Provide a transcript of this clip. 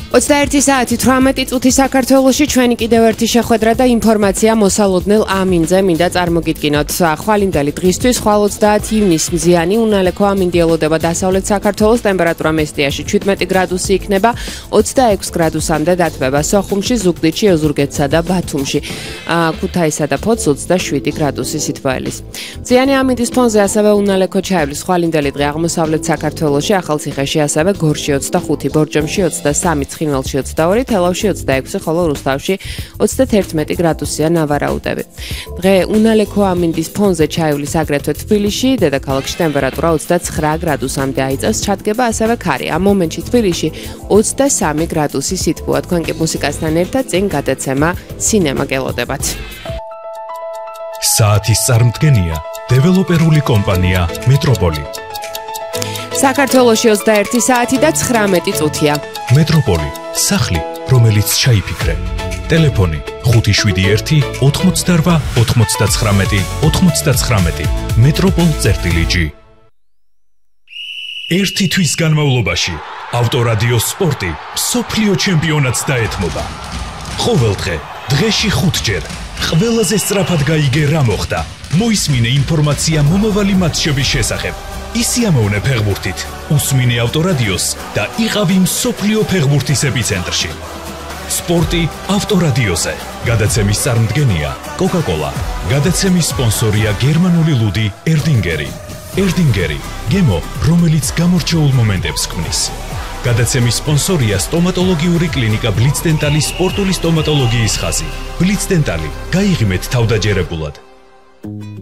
21 საათი 18 წუთი საქართველოში ჩვენი კიდევ ერთი შეხვედრა და ინფორმაცია მოსალოდნელ ამინძე მინდა წარმოგიდგინოთ. ხვალინდელი დღისთვის ხვალ 30 ივნისს მზიანი უნალექო ამინდი ელოდება დასავლეთ საქართველოს, ტემპერატურა მესტიაში 17 გრადუსი იქნება, 26 გრადუსამდე დათბება სოხუმში, ზუგდიდში, ოზურგეთსა და ბათუმში. ქუთაისსა და ფოთს 27 გრადუსი სითბოელის. მზიანი ამინდის ფონზე ასევე უნალექო ჩაივლის ხვალინდელი დღე აღმოსავლეთ საქართველოში, ახალციხეში ასევე გორში 25, ბორჯომში 23, ცხინვალში 22, თელავში 26, ხოლო რუსთავში 31 გრადუსია ნავარაუდები. დღე უნალექო ამინდის ფონზე ჩაივლის აგრეთვე თბილისში, დედაქალაქში ტემპერატურა 29 გრადუსამდე აიწევს, ჩადგება ასევე ქარი. ამ მომენტში თბილისში 23 გრადუსი სითბოა. თქვენ კი მუსიკასთან ერთად წინ გადაცემა სინემა გელოდებათ. საათის წარმდგენია დეველოპერული კომპანია მეტროპოლი. საქართველოში 21 საათი და 19 წუთია. მეტროპოლი, სახლი, რომელიც ჩაიფიქრე. ტელეფონი 571 88 99 99. metropol.g. ერთი თვის განმავლობაში ავტორადიო სპორტი მსოფლიო ჩემპიონატს დაეთმობა. ყოველდღე, დღეში 5-ჯერ, ყველაზე სწრაფად გაიგე რა მოხდა. მოისმინე ინფორმაცია მომავალი მატჩების შესახებ. ისიამოვნე ფეხბურთით, უსმინე ავტორადიოს და იყავი მსოფლიო ფეხბურთის ეპიცენტრში. სპორტი ავტორადიოზე. გადაცემის წარმდგენია კოკა-კოლა. გადაცემის სპონსორია გერმანული ლუდი ერდინგერი. ერდინგერი, გემო, რომელიც გამორჩეულ მომენტებს ქმნის. გადაცემის სპონსორია სტომატოლოგიური კლინიკა ბლიცდენტალის სპორტული სტომატოლოგიის ხაზი. ბლიცდენტალი, გაიღიმეთ თავდაჯერებულად.